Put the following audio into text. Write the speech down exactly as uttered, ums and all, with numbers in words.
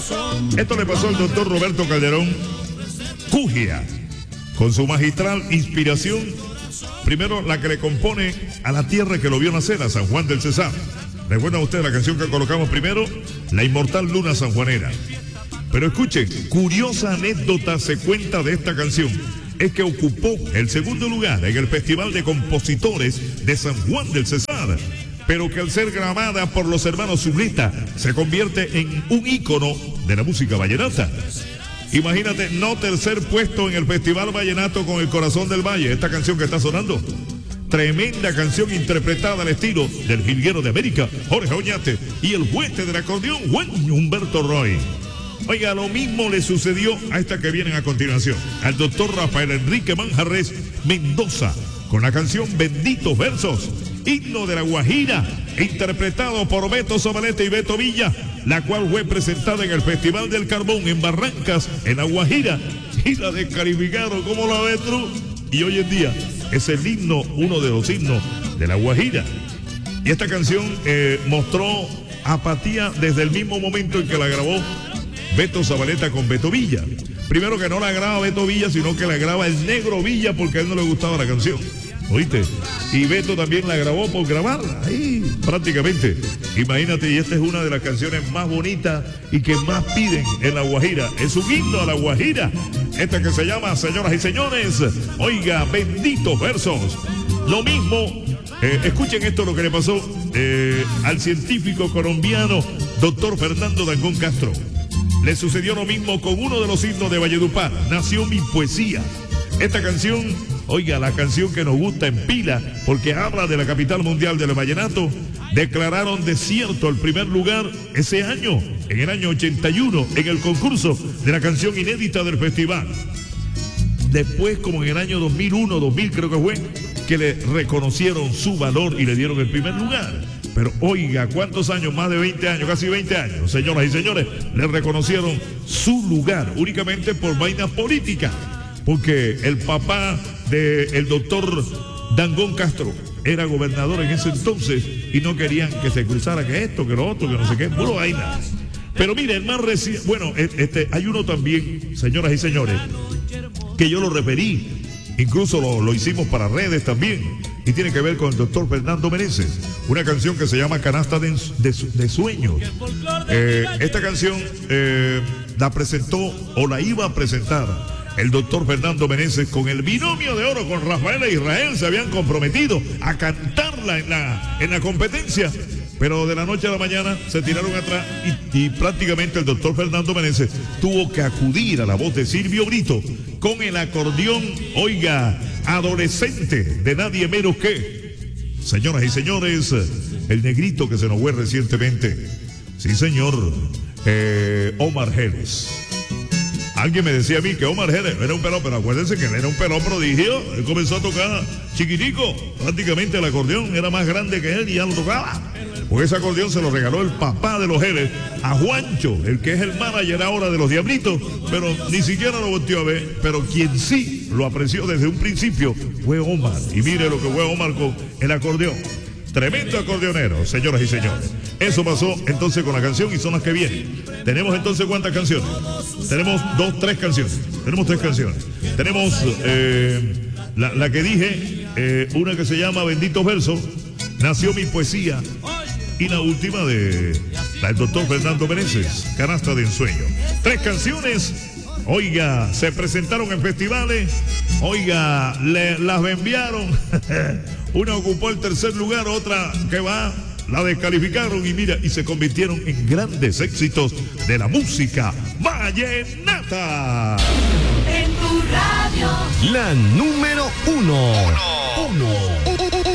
Esto le pasó al doctor Roberto Calderón Cugia, con su magistral inspiración, primero la que le compone a la tierra que lo vio nacer, a San Juan del Cesar. ¿Recuerdan ustedes la canción que colocamos primero? La inmortal Luna Sanjuanera. Pero escuchen, curiosa anécdota se cuenta de esta canción. Es que ocupó el segundo lugar en el Festival de Compositores de San Juan del Cesar, pero que al ser grabada por los hermanos Zuleta se convierte en un ícono de la música vallenata. Imagínate, no tercer puesto en el Festival Vallenato con El Corazón del Valle, esta canción que está sonando. Tremenda canción interpretada al estilo del jilguero de América, Jorge Oñate, y el juguete del acordeón, Juan Humberto Roy. Oiga, lo mismo le sucedió a esta que vienen a continuación, al doctor Rafael Enrique Manjarres Mendoza, con la canción Benditos Versos, himno de la Guajira, interpretado por Beto Zabaleta y Beto Villa, la cual fue presentada en el Festival del Carbón en Barrancas, en la Guajira, y la descalificaron. ¿Cómo la ves tú? Y hoy en día es el himno, uno de los himnos de la Guajira. Y esta canción eh, mostró apatía desde el mismo momento en que la grabó Beto Zabaleta con Beto Villa. Primero que no la graba Beto Villa, sino que la graba el Negro Villa porque a él no le gustaba la canción. ¿Oíste? Y Beto también la grabó por grabarla, ahí prácticamente. Imagínate, y esta es una de las canciones más bonitas y que más piden en la Guajira. Es un himno a la Guajira. Esta que se llama, señoras y señores, oiga, Benditos Versos. Lo mismo, eh, escuchen esto lo que le pasó eh, al científico colombiano doctor Fernando Dangond Castro. Le sucedió lo mismo con uno de los himnos de Valledupar, Nació mi poesía. Esta canción, oiga, la canción que nos gusta en pila, porque habla de la capital mundial del vallenato, declararon desierto el primer lugar ese año, en el año ochenta y uno, en el concurso de la canción inédita del festival. Después, como en el año dos mil uno, dos mil creo que fue, que le reconocieron su valor y le dieron el primer lugar. Pero oiga, ¿cuántos años? Más de veinte años, casi veinte años, señoras y señores, le reconocieron su lugar únicamente por vainas políticas. Porque el papá del doctor Dangond Castro era gobernador en ese entonces y no querían que se cruzara que esto, que lo otro, que no sé qué, puro vaina. Pero mire, el más reciente, bueno, este, hay uno también, señoras y señores, que yo lo referí, incluso lo, lo hicimos para redes también, y tiene que ver con el doctor Fernando Meneses, una canción que se llama Canasta de, de, de Sueños. Eh, esta canción eh, la presentó o la iba a presentar el doctor Fernando Meneses con el binomio de oro, con Rafael e Israel. Se habían comprometido a cantarla en la, en la competencia, pero de la noche a la mañana se tiraron atrás y, y prácticamente el doctor Fernando Meneses tuvo que acudir a la voz de Silvio Brito con el acordeón, oiga, adolescente de nadie menos que, señoras y señores, el negrito que se nos fue recientemente, sí señor, eh, Omar Geles. Alguien me decía a mí que Omar Geles era un pelón, pero acuérdense que él era un pelón prodigio. Él comenzó a tocar chiquitico, prácticamente el acordeón era más grande que él y ya lo tocaba. Porque ese acordeón se lo regaló el papá de los Geles a Juancho, el que es el manager ahora de los Diablitos, pero ni siquiera lo volteó a ver. Pero quien sí lo apreció desde un principio fue Omar. Y mire lo que fue Omar con el acordeón. Tremendo acordeonero, señoras y señores. Eso pasó entonces con la canción y son las que vienen. Tenemos entonces ¿cuántas canciones? Tenemos dos, tres canciones. Tenemos tres canciones. Tenemos eh, la, la que dije, eh, una que se llama Benditos Versos, Nació mi poesía, y la última de la del doctor Fernando Meneses, Canasta de Ensueño. Tres canciones. Oiga, se presentaron en festivales, oiga, le, las enviaron, una ocupó el tercer lugar, otra que va, la descalificaron y mira, y se convirtieron en grandes éxitos de la música vallenata. En tu radio, la número uno. uno. uno.